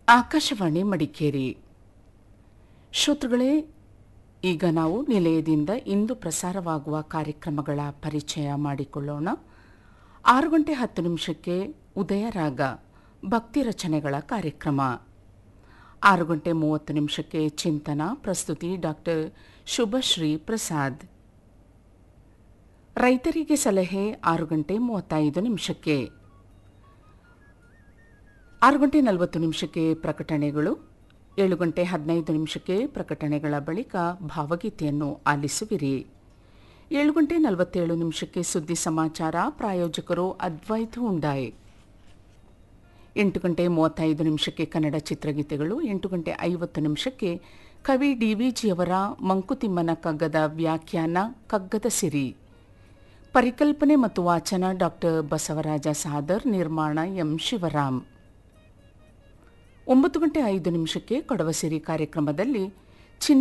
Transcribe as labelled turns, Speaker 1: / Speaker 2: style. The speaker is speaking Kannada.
Speaker 1: ಆಕಾಶವಾಣಿ ಮಡಿಕೇರಿ. ಶ್ರೋತೃಗಳೇ, ಈಗ ನಾವು ನಿಲಯದಿಂದ ಇಂದು ಪ್ರಸಾರವಾಗುವ ಕಾರ್ಯಕ್ರಮಗಳ ಪರಿಚಯ ಮಾಡಿಕೊಳ್ಳೋಣ. 6:10 ಉದಯರಾಗ ಭಕ್ತಿ ರಚನೆಗಳ ಕಾರ್ಯಕ್ರಮ. 6:30 ಚಿಂತನ, ಪ್ರಸ್ತುತಿ ಡಾಕ್ಟರ್ ಶುಭಶ್ರೀ ಪ್ರಸಾದ್. ರೈತರಿಗೆ ಸಲಹೆ 6:35. 6:40 ಪ್ರಕಟಣೆಗಳು. 7:15 ಪ್ರಕಟಣೆಗಳ ಬಳಿಕ ಭಾವಗೀತೆಯನ್ನು ಆಲಿಸುವಿರಿ. 7:47 ಸುದ್ದಿ ಸಮಾಚಾರ. ಪ್ರಾಯೋಜಕರು ಅದ್ವೈತ್ ಹುಂಡಾಯ್. 8:35 ಕನ್ನಡ ಚಿತ್ರಗೀತೆಗಳು. 8:50 ಕವಿ ಡಿವಿಜಿಯವರ ಮಂಕುತಿಮ್ಮನ ಕಗ್ಗದ ವ್ಯಾಖ್ಯಾನ ಕಗ್ಗದ ಸಿರಿ. ಪರಿಕಲ್ಪನೆ ಮತ್ತು ವಾಚನ ಡಾಕ್ಟರ್ ಬಸವರಾಜ ಸಾದರ್. ನಿರ್ಮಾಣ ಎಂ ಶಿವರಾಮ್. 9:05 ಕೊಡವ ಸಿರಿ ಕಾರ್ಯಕ್ರಮದಲ್ಲಿ